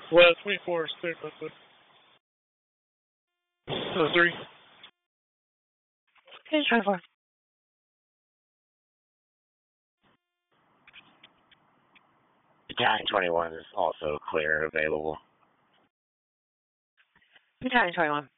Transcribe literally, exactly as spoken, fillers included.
Well, twenty-four is clear, but so three. Okay, twenty-four. Battalion twenty-one is also clear available. Battalion twenty-one.